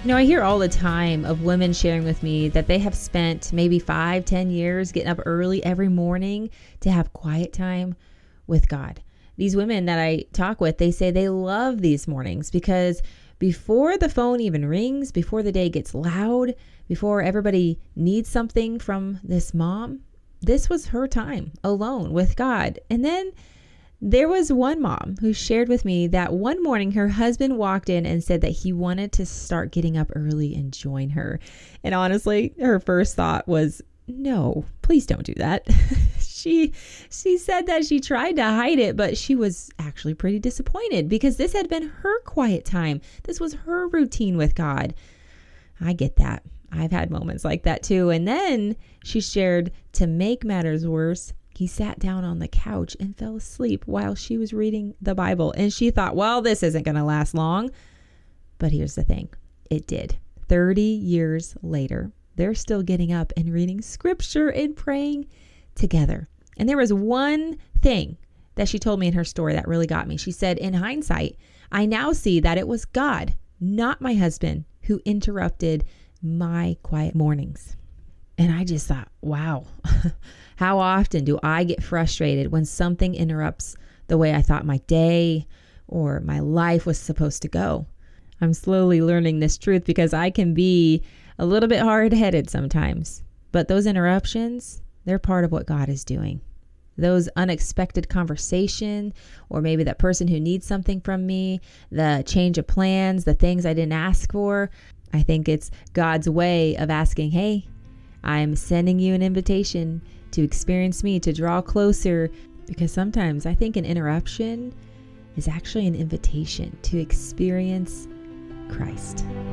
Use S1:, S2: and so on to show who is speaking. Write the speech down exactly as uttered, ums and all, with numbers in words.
S1: You know, I hear all the time of women sharing with me that they have spent maybe five, ten years getting up early every morning to have quiet time with God. These women that I talk with, they say they love these mornings because before the phone even rings, before the day gets loud, before everybody needs something from this mom, this was her time alone with God. And then there was one mom who shared with me that one morning her husband walked in and said that he wanted to start getting up early and join her. And honestly, her first thought was, no, please don't do that. she she said that she tried to hide it, but she was actually pretty disappointed because this had been her quiet time. This was her routine with God. I get that. I've had moments like that too. And then she shared, to make matters worse, he sat down on the couch and fell asleep while she was reading the Bible. And she thought, well, this isn't going to last long. But here's the thing. It did. thirty years later, they're still getting up and reading scripture and praying together. And there was one thing that she told me in her story that really got me. She said, in hindsight, I now see that it was God, not my husband, who interrupted my quiet mornings. And I just thought, wow, how often do I get frustrated when something interrupts the way I thought my day or my life was supposed to go? I'm slowly learning this truth because I can be a little bit hard-headed sometimes. But those interruptions, they're part of what God is doing. Those unexpected conversation, or maybe that person who needs something from me, the change of plans, the things I didn't ask for, I think it's God's way of asking, hey, I'm sending you an invitation to experience me, to draw closer, because sometimes I think an interruption is actually an invitation to experience Christ.